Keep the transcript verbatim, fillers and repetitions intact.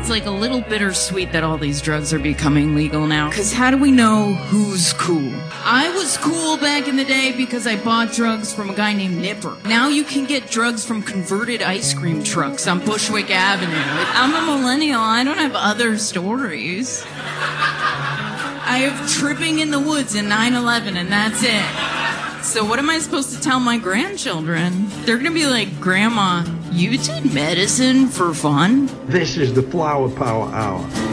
It's like a little bittersweet that all these drugs are becoming legal now. Because how do we know who's cool? I was cool back in the day because I bought drugs from a guy named Nipper. Now you can get drugs from converted ice cream trucks on Bushwick Avenue. I'm a millennial. I don't have other stories. I have tripping in the woods and nine eleven, and that's it. So what am I supposed to tell my grandchildren? They're going to be like, Grandma, you did medicine for fun? This is the Flower Power Hour.